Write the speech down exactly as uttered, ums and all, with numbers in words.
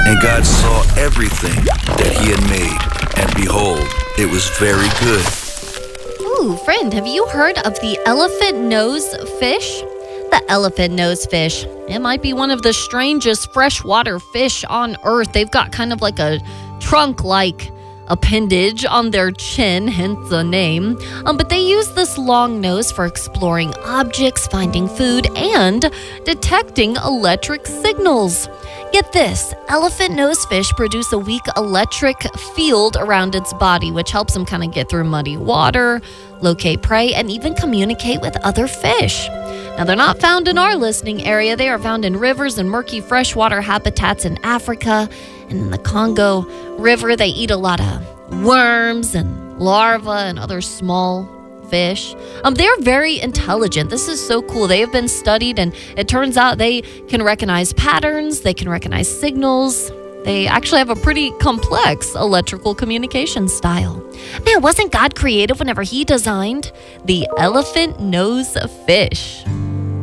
And God saw everything that he had made, and behold, it was very good. Ooh, friend, have you heard of the elephant nose fish? The elephant nose fish. It might be one of the strangest freshwater fish on Earth. They've got kind of like a trunk-like appendage on their chin, hence the name. Um, but they use this long nose for exploring objects, finding food, and detecting electric signals. Get this, elephant nosefish produce a weak electric field around its body, which helps them kind of get through muddy water, locate prey, and even communicate with other fish. Now, they're not found in our listening area. They are found in rivers and murky freshwater habitats in Africa and in the Congo River. They eat a lot of worms and larvae and other small fish. Um, they're very intelligent. This is so cool. They have been studied, and it turns out they can recognize patterns. They can recognize signals. They actually have a pretty complex electrical communication style. Man, wasn't God creative whenever he designed the elephant nose fish?